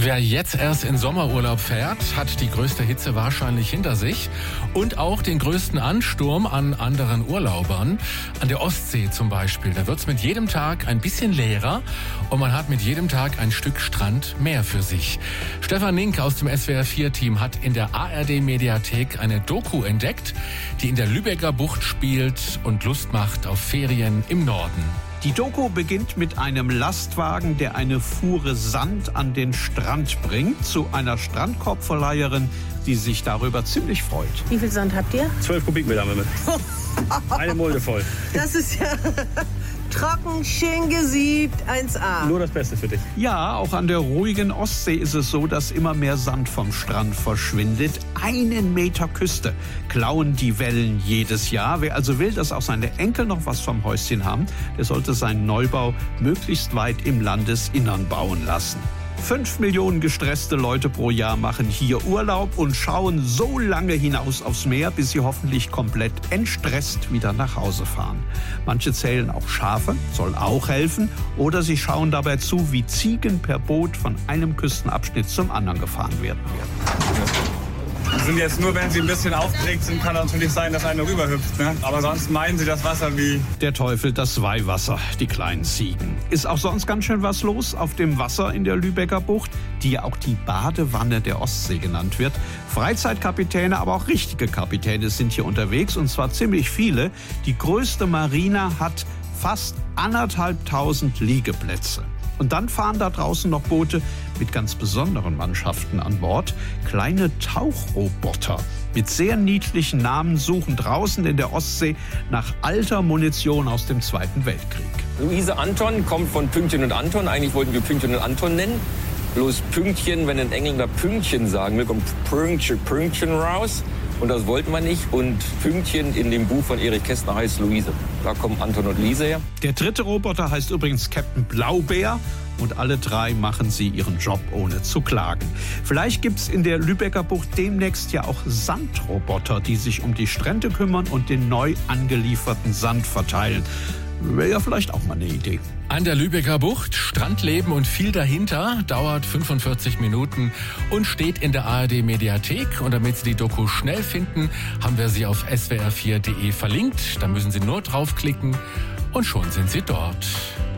Wer jetzt erst in Sommerurlaub fährt, hat die größte Hitze wahrscheinlich hinter sich und auch den größten Ansturm an anderen Urlaubern. An der Ostsee zum Beispiel, da wird's mit jedem Tag ein bisschen leerer und man hat mit jedem Tag ein Stück Strand mehr für sich. Stefan Nink aus dem SWR4-Team hat in der ARD-Mediathek eine Doku entdeckt, die in der Lübecker Bucht spielt und Lust macht auf Ferien im Norden. Die Doku beginnt mit einem Lastwagen, der eine Fuhre Sand an den Strand bringt, zu einer Strandkorbverleiherin, die sich darüber ziemlich freut. Wie viel Sand habt ihr? 12 Kubikmeter haben wir mit. Eine Mulde voll. Das ist ja trocken, schön gesiebt, 1A. Nur das Beste für dich. Ja, auch an der ruhigen Ostsee ist es so, dass immer mehr Sand vom Strand verschwindet. 1 Meter Küste klauen die Wellen jedes Jahr. Wer also will, dass auch seine Enkel noch was vom Häuschen haben, der sollte seinen Neubau möglichst weit im Landesinnern bauen lassen. 5 Millionen gestresste Leute pro Jahr machen hier Urlaub und schauen so lange hinaus aufs Meer, bis sie hoffentlich komplett entstresst wieder nach Hause fahren. Manche zählen auch Schafe, soll auch helfen. Oder sie schauen dabei zu, wie Ziegen per Boot von einem Küstenabschnitt zum anderen gefahren werden. Sind jetzt nur, wenn sie ein bisschen aufgeregt sind, kann natürlich sein, dass eine rüberhüpft. Ne? Aber sonst meinen sie das Wasser wie... Der Teufel, das Weihwasser, die kleinen Ziegen. Ist auch sonst ganz schön was los auf dem Wasser in der Lübecker Bucht, die ja auch die Badewanne der Ostsee genannt wird. Freizeitkapitäne, aber auch richtige Kapitäne sind hier unterwegs, und zwar ziemlich viele. Die größte Marina hat fast 1.500 Liegeplätze. Und dann fahren da draußen noch Boote mit ganz besonderen Mannschaften an Bord. Kleine Tauchroboter mit sehr niedlichen Namen suchen draußen in der Ostsee nach alter Munition aus dem Zweiten Weltkrieg. Luise Anton kommt von Pünktchen und Anton. Eigentlich wollten wir Pünktchen und Anton nennen. Bloß Pünktchen, wenn ein Engländer Pünktchen sagen will, kommt Pünktchen raus. Und das wollten wir nicht. Und Pünktchen in dem Buch von Erich Kästner heißt Luise. Da kommen Anton und Lise her. Der dritte Roboter heißt übrigens Captain Blaubeer. Und alle 3 machen sie ihren Job ohne zu klagen. Vielleicht gibt's in der Lübecker Bucht demnächst ja auch Sandroboter, die sich um die Strände kümmern und den neu angelieferten Sand verteilen. Wäre ja vielleicht auch mal eine Idee. An der Lübecker Bucht, Strandleben und viel dahinter, dauert 45 Minuten und steht in der ARD-Mediathek. Und damit Sie die Doku schnell finden, haben wir sie auf swr4.de verlinkt. Da müssen Sie nur draufklicken und schon sind Sie dort.